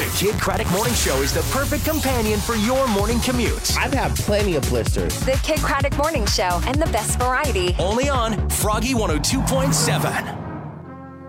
The Kid Craddock Morning Show is the perfect companion for your morning commute. I've had plenty of blisters. The Kid Craddock Morning Show and the best variety. Only on Froggy 102.7.